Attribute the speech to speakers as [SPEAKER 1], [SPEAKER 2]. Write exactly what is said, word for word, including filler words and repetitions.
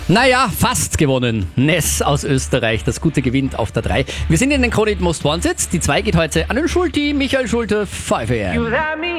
[SPEAKER 1] Naja, fast gewonnen. Ness aus Österreich, das Gute gewinnt auf der drei. Wir sind in den Krone Hit Most Wanted. Die zwei geht heute an den Schulti, Michael Schulte, fünf A M.